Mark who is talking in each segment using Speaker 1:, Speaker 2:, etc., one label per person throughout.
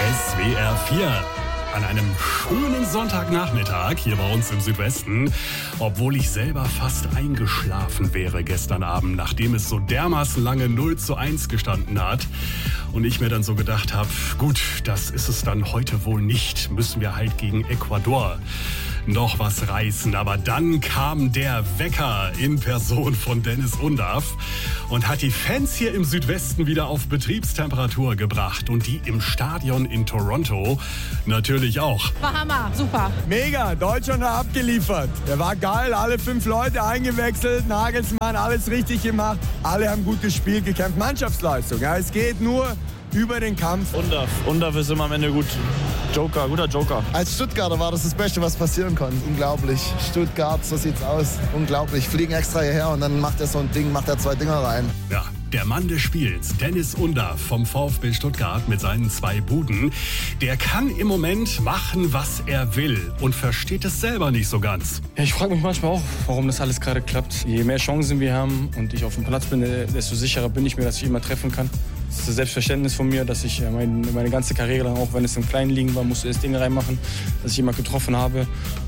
Speaker 1: SWR 4. An einem schönen Sonntagnachmittag hier bei uns im Südwesten, obwohl ich selber fast eingeschlafen wäre gestern Abend, nachdem es so dermaßen lange 0:1 gestanden hat und ich mir dann so gedacht habe, gut, das ist es dann heute wohl nicht, müssen wir halt gegen Ecuador noch was reißen. Aber dann kam der Wecker in Person von Dennis Undaff und hat die Fans hier im Südwesten wieder auf Betriebstemperatur gebracht und die im Stadion in Toronto natürlich auch.
Speaker 2: War Hammer, super.
Speaker 3: Mega, Deutschland hat abgeliefert. Der war geil, alle 5 Leute eingewechselt, Nagelsmann, alles richtig gemacht. Alle haben gut gespielt, gekämpft, Mannschaftsleistung. Ja, es geht nur über den Kampf.
Speaker 4: Undaff ist immer am Ende gut. Guter Joker.
Speaker 5: Als Stuttgarter war das Beste, was passieren konnte. Unglaublich. Stuttgart, so sieht's aus. Unglaublich. Fliegen extra hierher und dann macht er so ein Ding, macht er 2 Dinger rein.
Speaker 1: Ja, der Mann des Spiels, Dennis Undaff vom VfB Stuttgart mit seinen 2 Buden, der kann im Moment machen, was er will und versteht es selber nicht so ganz.
Speaker 6: Ja, ich frage mich manchmal auch, warum das alles gerade klappt. Je mehr Chancen wir haben und ich auf dem Platz bin, desto sicherer bin ich mir, dass ich immer treffen kann. Das ist das Selbstverständnis von mir, dass ich meine ganze Karriere lang, auch wenn es im Kleinen liegen war, musste ich das Ding reinmachen, dass ich immer getroffen habe.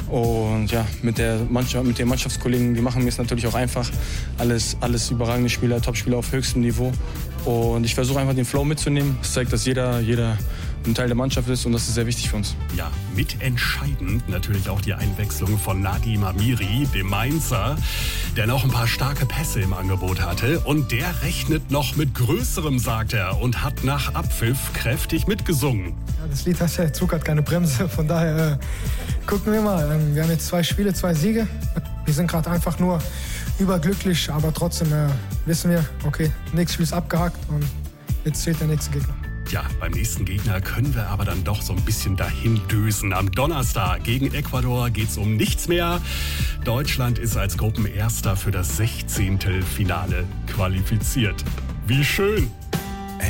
Speaker 6: Und ja, mit den Mannschaftskollegen, die machen mir es natürlich auch einfach. Alles überragende Spieler, Topspieler auf höchstem Niveau. Und ich versuche einfach den Flow mitzunehmen. Das zeigt, dass jeder ein Teil der Mannschaft ist und das ist sehr wichtig für uns.
Speaker 1: Ja, mitentscheidend natürlich auch die Einwechslung von Nadim Amiri, dem Mainzer, der noch ein paar starke Pässe im Angebot hatte. Und der rechnet noch mit Größerem, sagt er, und hat nach Abpfiff kräftig mitgesungen.
Speaker 7: Ja, das Lied heißt ja, Zug hat keine Bremse, von daher gucken wir mal. Wir haben jetzt 2 Spiele, 2 Siege. Wir sind gerade einfach nur überglücklich, aber trotzdem wissen wir, okay, nächstes Spiel ist abgehakt und jetzt zählt der nächste Gegner.
Speaker 1: Ja, beim nächsten Gegner können wir aber dann doch so ein bisschen dahin düsen. Am Donnerstag gegen Ecuador geht's um nichts mehr. Deutschland ist als Gruppenerster für das 16. Finale qualifiziert. Wie schön!